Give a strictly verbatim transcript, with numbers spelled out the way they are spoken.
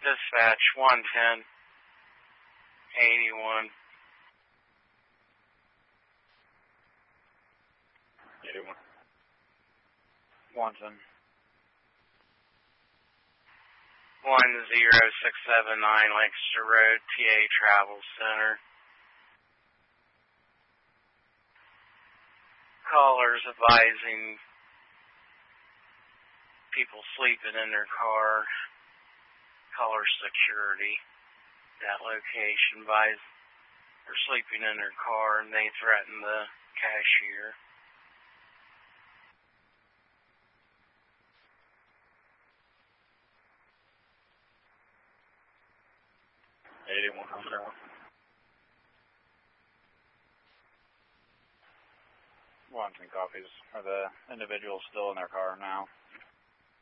Dispatch one ten eighty-one. eighty-one. Wanton. one zero six seven nine Lancaster Road, T A Travel Center. Callers advising people sleeping in their car. Caller security. That location advised they're sleeping in their car and they threaten the cashier. eighty-one hundred. Wanton copies. Are the individuals still in their car now?